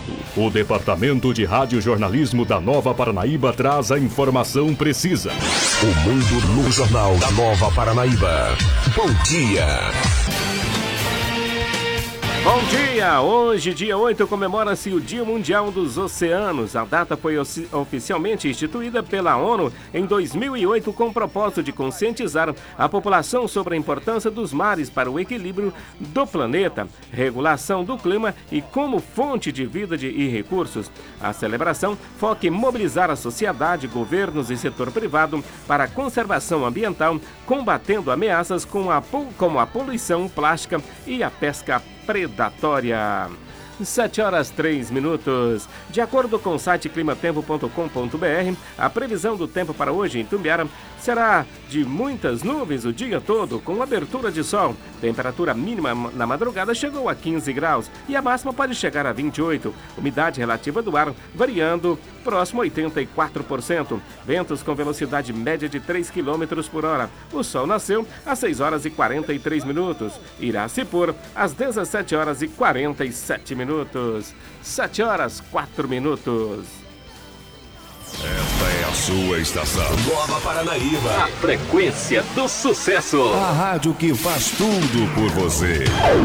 O Departamento de Radiojornalismo da Nova Paranaíba traz a informação precisa. O Mundo no Jornal da Nova Paranaíba. Bom dia! Bom dia! Hoje, dia 8, comemora-se o Dia Mundial dos Oceanos. A data foi oficialmente instituída pela ONU em 2008 com o propósito de conscientizar a população sobre a importância dos mares para o equilíbrio do planeta, regulação do clima e como fonte de vida e recursos. A celebração foca em mobilizar a sociedade, governos e setor privado para a conservação ambiental, combatendo ameaças como a poluição plástica e a pesca predatória. 7h03. De acordo com o site climatempo.com.br, a previsão do tempo para hoje em Itumbiara será de muitas nuvens o dia todo, com abertura de sol. Temperatura mínima na madrugada chegou a 15 graus e a máxima pode chegar a 28. Umidade relativa do ar variando próximo a 84%. Ventos com velocidade média de 3 km por hora. O sol nasceu às 6h43. Irá se pôr às 17h47. 7h04. Esta é a sua estação. Nova Paranaíba. A frequência do sucesso. A rádio que faz tudo por você.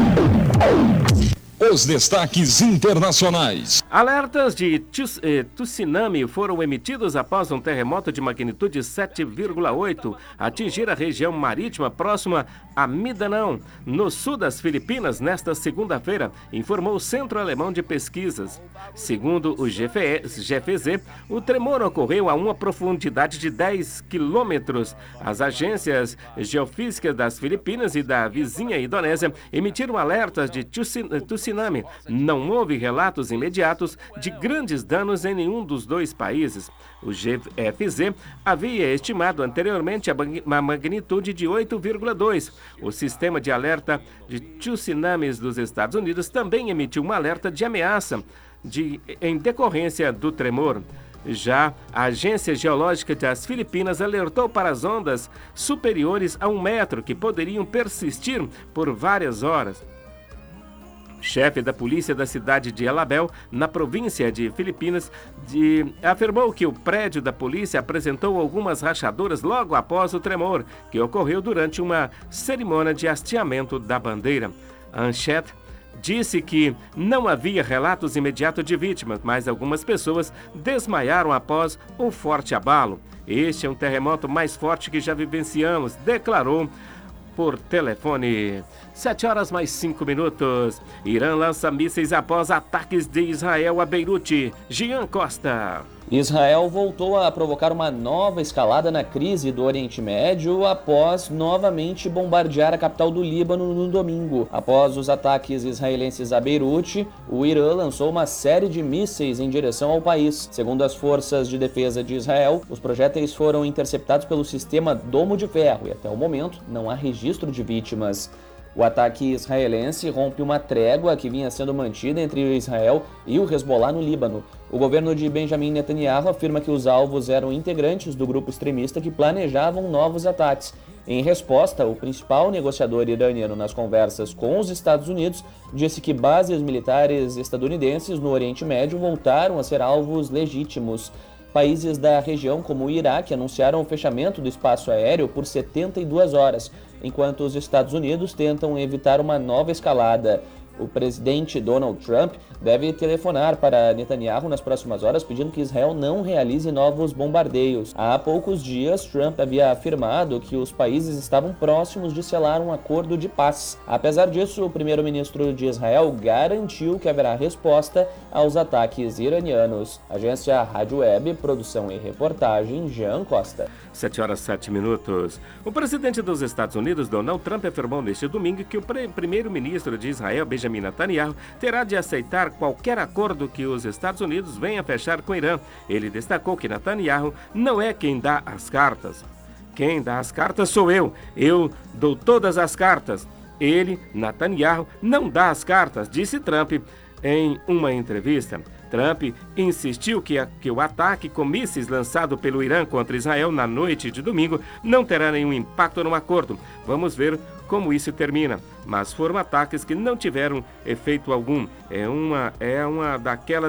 Os destaques internacionais. Alertas de tsunami foram emitidos após um terremoto de magnitude 7,8 atingir a região marítima próxima a Mindanao, no sul das Filipinas, nesta segunda-feira, informou o Centro Alemão de Pesquisas. Segundo o GFZ, o tremor ocorreu a uma profundidade de 10 quilômetros. As agências geofísicas das Filipinas e da vizinha Indonésia emitiram alertas de tsunami. Não houve relatos imediatos de grandes danos em nenhum dos dois países. O GFZ havia estimado anteriormente a magnitude de 8,2. O sistema de alerta de tsunamis dos Estados Unidos também emitiu um alerta de ameaça em decorrência do tremor. Já a Agência Geológica das Filipinas alertou para as ondas superiores a 1 metro que poderiam persistir por várias horas. Chefe da polícia da cidade de Elabel, na província de Filipinas, afirmou que o prédio da polícia apresentou algumas rachaduras logo após o tremor, que ocorreu durante uma cerimônia de hasteamento da bandeira. Anchette disse que não havia relatos imediatos de vítimas, mas algumas pessoas desmaiaram após o forte abalo. Este é um terremoto mais forte que já vivenciamos, declarou por telefone. 7h05. Irã lança mísseis após ataques de Israel a Beirute. Jean Costa. Israel voltou a provocar uma nova escalada na crise do Oriente Médio após novamente bombardear a capital do Líbano no domingo. Após os ataques israelenses a Beirute, o Irã lançou uma série de mísseis em direção ao país. Segundo as forças de defesa de Israel, os projéteis foram interceptados pelo sistema Domo de Ferro e até o momento não há registro de vítimas. O ataque israelense rompe uma trégua que vinha sendo mantida entre Israel e o Hezbollah no Líbano. O governo de Benjamin Netanyahu afirma que os alvos eram integrantes do grupo extremista que planejavam novos ataques. Em resposta, o principal negociador iraniano nas conversas com os Estados Unidos disse que bases militares estadunidenses no Oriente Médio voltaram a ser alvos legítimos. Países da região, como o Iraque, anunciaram o fechamento do espaço aéreo por 72 horas, enquanto os Estados Unidos tentam evitar uma nova escalada. O presidente Donald Trump deve telefonar para Netanyahu nas próximas horas pedindo que Israel não realize novos bombardeios. Há poucos dias, Trump havia afirmado que os países estavam próximos de selar um acordo de paz. Apesar disso, o primeiro-ministro de Israel garantiu que haverá resposta aos ataques iranianos. Agência Rádio Web, produção e reportagem, Jean Costa. 7h07. O presidente dos Estados Unidos, Donald Trump, afirmou neste domingo que o primeiro-ministro de Israel, Benjamin Netanyahu, terá de aceitar qualquer acordo que os Estados Unidos venham a fechar com o Irã. Ele destacou que Netanyahu não é quem dá as cartas. Quem dá as cartas sou eu. Eu dou todas as cartas. Ele, Netanyahu, não dá as cartas, disse Trump em uma entrevista. Trump insistiu que o ataque com mísseis lançado pelo Irã contra Israel na noite de domingo não terá nenhum impacto no acordo. Vamos ver como isso termina. Mas foram ataques que não tiveram efeito algum. É uma daquelas